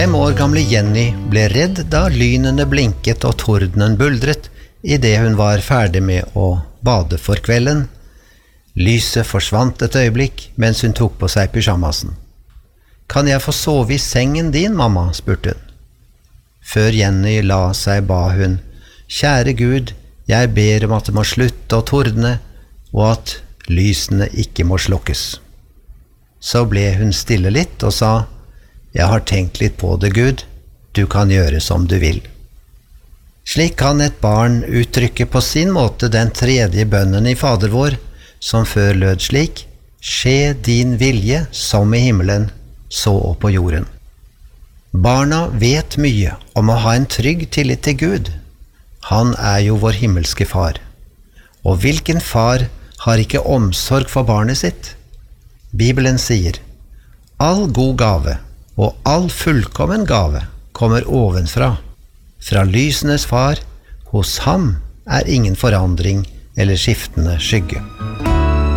5 år gamle Jenny ble redd da lynene blinket og tordenen buldret i det hun var ferdig med å bade for kvelden. Lyset forsvant et øyeblikk mens hun tok på seg pyjamasen. «Kan jeg få sove i sengen din, mamma?» spurte hun. Før Jenny la seg ba hun, «Kjære Gud, jeg ber om at det må slutte å tordne, og at lysene ikke må slokkes.» Så ble hun stille litt og sa, «Jeg har tenkt litt på det, Gud. Du kan gjøre som du vil.» Slik kan et barn uttrykke på sin måte den tredje bønnen i Fader vår, som før lød slik, «Skje din vilje som i himmelen, så og på jorden.» Barna vet mye om å ha en trygg tillit til Gud. Han er jo vår himmelske far. Og hvilken far har ikke omsorg for barnet sitt? Bibelen sier, «All god gave og all fullkommen gave kommer ovenfra. Fra lysenes far, hos ham er ingen forandring eller skiftende skygge.»